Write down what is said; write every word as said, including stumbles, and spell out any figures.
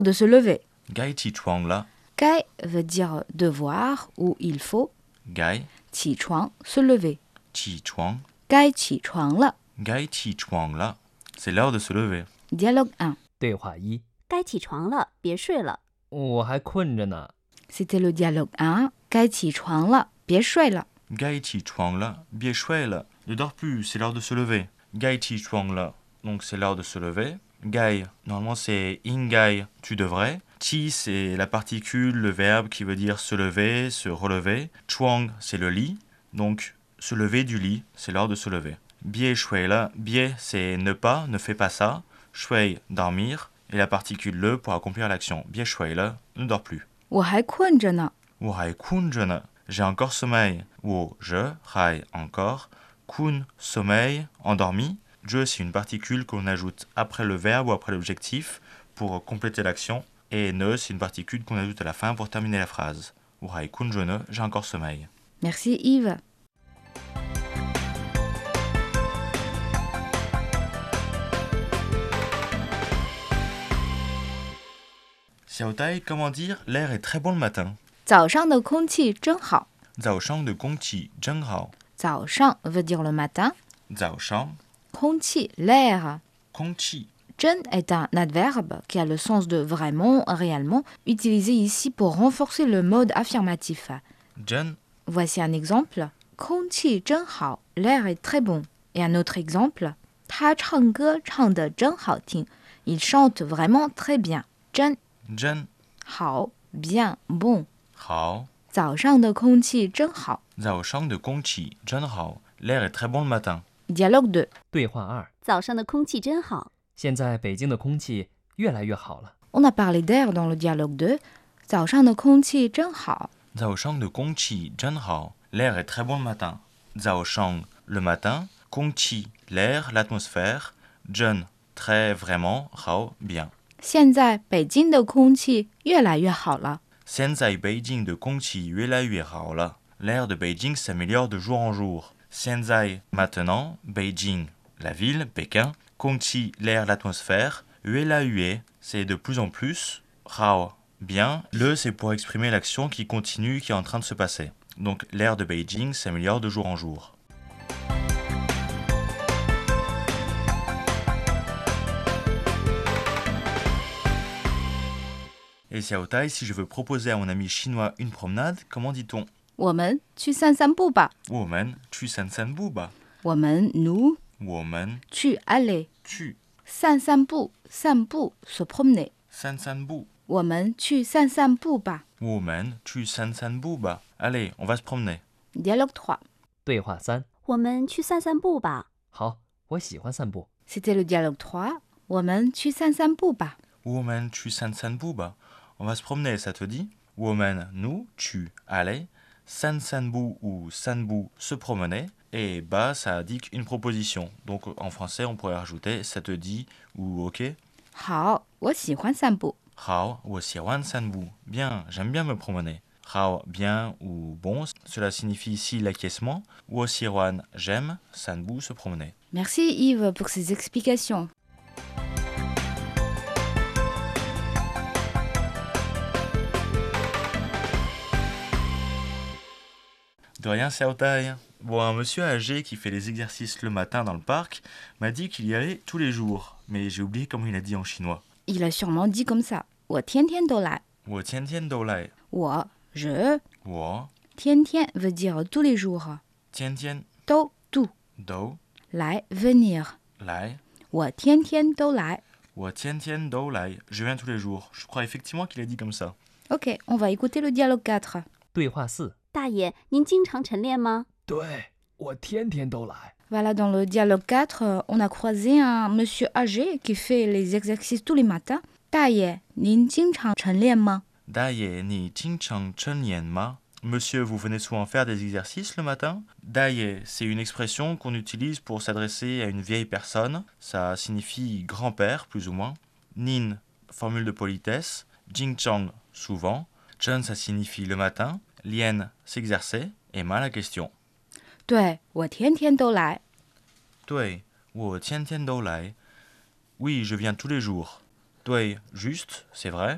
De se lever. 该起床了， Gai veut dire devoir ou il faut. 该 Qi chuang, se lever. 起床， Gai qi chuang le. 该起床了， c'est l'heure de se lever. Dialogue un. 对话一， 该起床了，别睡了。 我还困着呢。 C'était le dialogue un. Gai qi chuang le, bie shui le. 该起床了，别睡了， ne dors plus, c'est l'heure de se lever. 该起床了, donc c'est l'heure de se lever. 该, normalement c'est ingai, tu devrais. Qi, c'est la particule, le verbe qui veut dire se lever, se relever. Chuang, c'est le lit, donc se lever du lit, c'est l'heure de se lever. Bie shui le, bie, c'est ne pas, ne fais pas ça. Shui, dormir, et la particule le pour accomplir l'action. Bie shui le, ne dors plus. 我还困着呢。 我还困着呢, j'ai encore sommeil. Wo, je, hai, encore. Kun, sommeil, endormi. Je, c'est une particule qu'on ajoute après le verbe ou après l'objectif pour compléter l'action. Et ne, c'est une particule qu'on ajoute à la fin pour terminer la phrase. Wo hai kun je ne, j'ai encore sommeil. Merci Yves. Xiaotai, comment dire, l'air est très bon le matin. 早上的空气真好。 Zao shang de gong qi, zheng hao. 早上 veut dire le matin. Zao shang, 空气 l'air. gong qi. Zhen est un adverbe qui a le sens de vraiment, réellement, utilisé ici pour renforcer le mode affirmatif. Zhen, Voici un exemple. 空气真好, l'air est très bon. Et un autre exemple. 他唱歌唱得真好听. Il chante vraiment très bien. Zhen, zhen, 好, bien, bon. hao. 早上的空气真好. Zao shang de gong qi, zhen hao. L'air est très bon le matin. Dialogue deux. 对话二， 早上的空气真好。 现在北京的空气越来越好了。 On a parlé d'air dans le dialogue deux. 早上的空气真好. Zao shang de gong qi, zhen hao. L'air est très bon le matin. Zao shang, le matin. Gong qi, l'air, l'atmosphère. Zhen, très vraiment. Hao, bien. 现在北京的空气越来越好了。 Senzai Beijing de gong qi yue la yue hao le. L'air de Beijing s'améliore de jour en jour. Senzai, maintenant. Beijing, la ville, Pékin. Gong qi, l'air, l'atmosphère. Yue la yue, c'est de plus en plus. Hao, bien. Le, c'est pour exprimer l'action qui continue, qui est en train de se passer. Donc l'air de Beijing s'améliore de jour en jour. Et Xiaotai, si je veux proposer à mon ami chinois une promenade, comment dit-on? 我们去散散步吧。 Woman, tu san san bu ba. 我们 nous Woman, 去 aller tu 散散步，散步 se promener。 san san bu. 我们去散散步吧。 Woman, tu san san bu ba. Allez, on va se promener. Dialogue trois. 对话三， 我们去散散步吧。 好，我喜欢散步。 C'était le dialogue trois. 我们去散散步吧。 Woman, tu san san bu ba. On va se promener, ça te dit? Woman, nous, tu, allez. San san bu ou san bu, se promener. Et ba, ça indique une proposition. Donc en français, on pourrait rajouter ça te dit ou ok. 好，我喜欢散步。 Hao, wo xiwan san bu. Bien, j'aime bien me promener. Hao, bien ou bon, cela signifie ici l'acquiescement. Wo xiwan, j'aime, san bu, se promener. Merci Yves pour ces explications. De rien, Xiaotai. Bon, un monsieur âgé qui fait les exercices le matin dans le parc m'a dit qu'il y allait tous les jours. Mais j'ai oublié comment il a dit en chinois. Il a sûrement dit comme ça. 我天天都来。 Wo tian tian dou lai. 我 je Wo 天天 veut dire tous les jours. tian tian 都 tout. dou 来 venir. lai. 我天天都来。 Wo tian tian dou lai. Je viens tous les jours. Je crois effectivement qu'il a dit comme ça. Ok, on va écouter le dialogue quatre. 对话四， 大爷，您经常晨练吗？ 对我天天都来。 Voilà, dans le dialogue quatre, on a croisé un monsieur âgé qui fait les exercices tous les matins. 大爷，您经常晨练吗？ Daye, ni jing chang chen yan ma. Monsieur, vous venez souvent faire des exercices le matin? Daye, c'est une expression qu'on utilise pour s'adresser à une vieille personne. Ça signifie grand-père, plus ou moins. Nin, formule de politesse. Jing chang, souvent. Chen, ça signifie le matin. Lien, s'exercer. Et ma, la question. 对，我天天都来。 Dui, wo tian tian dou lai. Oui, je viens tous les jours. Dui, juste, c'est vrai.